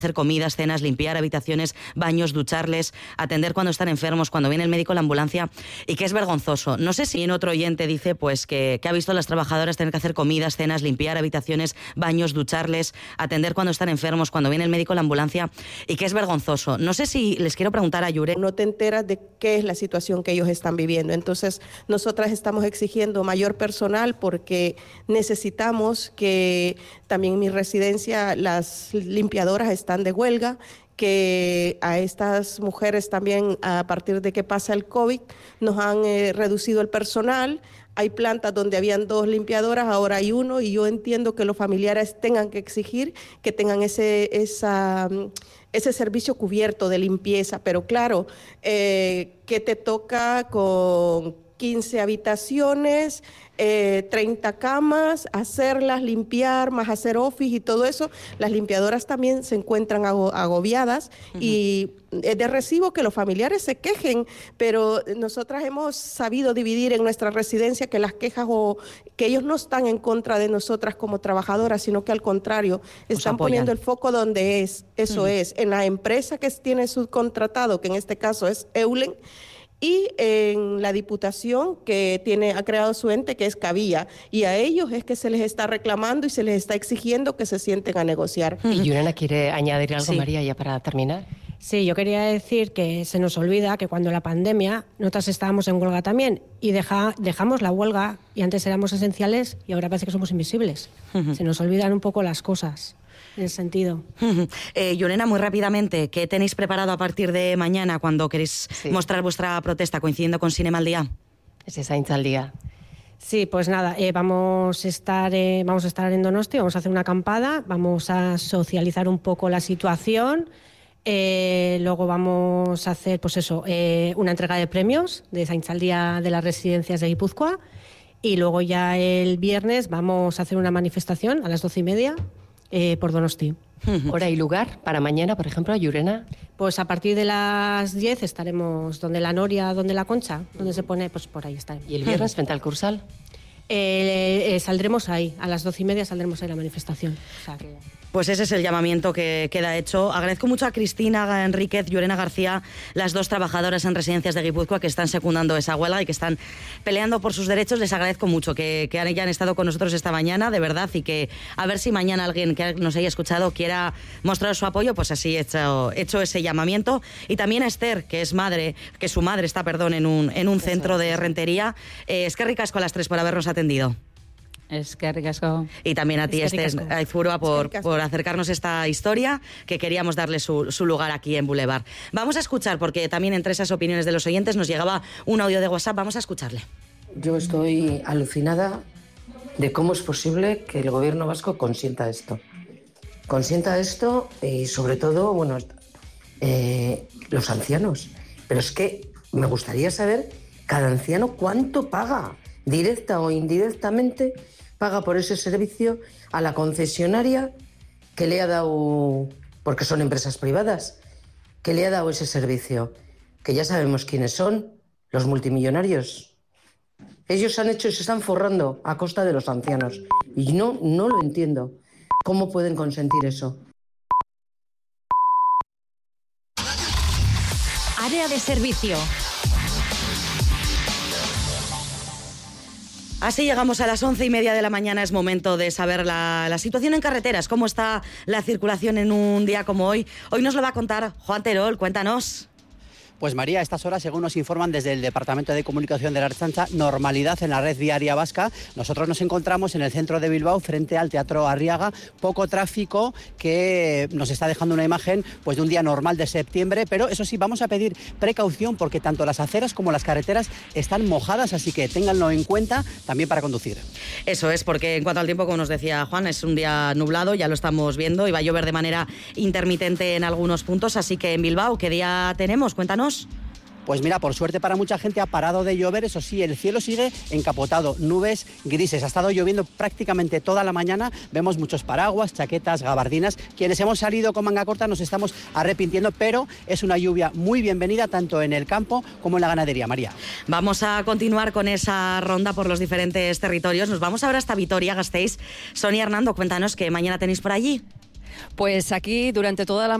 hacer comidas, cenas, limpiar habitaciones, baños, ducharles, atender cuando están enfermos, cuando viene el médico, la ambulancia, y que es vergonzoso. No sé si en otro oyente dice pues que ha visto a las trabajadoras tener que hacer comidas, cenas, limpiar habitaciones, baños, ducharles, atender cuando están enfermos, cuando viene el médico, la ambulancia, y que es vergonzoso. No sé si les quiero preguntar a Yure. No te enteras de qué es la situación que ellos están viviendo. Entonces, nosotras estamos exigiendo mayor personal porque necesitamos que también en mi residencia las limpiadoras están de huelga, que a estas mujeres también, a partir de que pasa el COVID, nos han reducido el personal. Hay plantas donde habían 2 limpiadoras, ahora hay 1, y yo entiendo que los familiares tengan que exigir que tengan ese servicio cubierto de limpieza, pero claro, que te toca con 15 habitaciones, 30 camas, hacerlas, limpiar, más hacer office y todo eso. Las limpiadoras también se encuentran agobiadas y es de recibo que los familiares se quejen, pero nosotras hemos sabido dividir en nuestra residencia que las quejas o que ellos no están en contra de nosotras como trabajadoras, sino que al contrario, están poniendo el foco donde es, eso es, en la empresa que tiene subcontratado, que en este caso es Eulen, y en la Diputación que ha creado su ente, que es Cavía, y a ellos es que se les está reclamando y se les está exigiendo que se sienten a negociar. ¿Y Yurena quiere añadir algo, sí, María, ya para terminar? Sí, yo quería decir que se nos olvida que cuando la pandemia, nosotras estábamos en huelga también, y dejamos la huelga, y antes éramos esenciales, y ahora parece que somos invisibles. Se nos olvidan un poco las cosas. En ese sentido. Yurena, muy rápidamente, ¿qué tenéis preparado a partir de mañana cuando queréis mostrar vuestra protesta coincidiendo con Cinema al Día? Ese Zaintza al Día. Sí, pues nada, vamos a estar en Donosti, vamos a hacer una acampada, vamos a socializar un poco la situación, luego vamos a hacer pues eso, una entrega de premios de Zaintza al Día de las residencias de Guipúzcoa, y luego ya el viernes vamos a hacer una manifestación a las 12:30 por Donosti. ¿Hora y lugar para mañana, por ejemplo, Yurena? Pues a partir de las 10 estaremos donde la Noria, donde la Concha, donde se pone, pues por ahí estaremos. ¿Y el viernes frente al Cursal? Saldremos ahí, a las 12:30 saldremos ahí a la manifestación. O sea que... Pues ese es el llamamiento que queda hecho. Agradezco mucho a Cristina Enríquez, Yurena García, las 2 trabajadoras en residencias de Guipúzcoa que están secundando esa huelga y que están peleando por sus derechos. Les agradezco mucho que hayan estado con nosotros esta mañana, de verdad, y que a ver si mañana alguien que nos haya escuchado quiera mostrar su apoyo, pues así he hecho ese llamamiento. Y también a Esther, que es madre, que su madre está, en un centro de rentería. Es que ricasco a las 3 por habernos atendido. Es que ricasco. Y también a ti, Esther Aizpurua, por acercarnos esta historia, que queríamos darle su lugar aquí en Boulevard. Vamos a escuchar, porque también entre esas opiniones de los oyentes nos llegaba un audio de WhatsApp. Vamos a escucharle. Yo estoy alucinada de cómo es posible que el gobierno vasco consienta esto. Consienta esto y sobre todo, los ancianos. Pero es que me gustaría saber cada anciano cuánto paga, directa o indirectamente, paga por ese servicio a la concesionaria que le ha dado, porque son empresas privadas, que le ha dado ese servicio, que ya sabemos quiénes son, los multimillonarios. Ellos han hecho y se están forrando a costa de los ancianos. Y no lo entiendo. ¿Cómo pueden consentir eso? Área de servicio. Así llegamos a las 11:30 de la mañana. Es momento de saber la situación en carreteras, cómo está la circulación en un día como hoy. Hoy nos lo va a contar Juan Terol, cuéntanos. Pues María, a estas horas, según nos informan desde el Departamento de Comunicación de la Ertzaintza, normalidad en la red viaria vasca. Nosotros nos encontramos en el centro de Bilbao, frente al Teatro Arriaga, poco tráfico, que nos está dejando una imagen pues de un día normal de septiembre, pero eso sí, vamos a pedir precaución porque tanto las aceras como las carreteras están mojadas, así que ténganlo en cuenta también para conducir. Eso es, porque en cuanto al tiempo, como nos decía Juan, es un día nublado, ya lo estamos viendo, y va a llover de manera intermitente en algunos puntos, así que en Bilbao, ¿qué día tenemos? Cuéntanos. Pues mira, por suerte para mucha gente ha parado de llover, eso sí, el cielo sigue encapotado, nubes grises, ha estado lloviendo prácticamente toda la mañana, vemos muchos paraguas, chaquetas, gabardinas, quienes hemos salido con manga corta nos estamos arrepintiendo, pero es una lluvia muy bienvenida tanto en el campo como en la ganadería. María. Vamos a continuar con esa ronda por los diferentes territorios, nos vamos ahora hasta Vitoria-Gasteiz. Sonia, Hernando, cuéntanos qué mañana tenéis por allí. Pues aquí durante toda la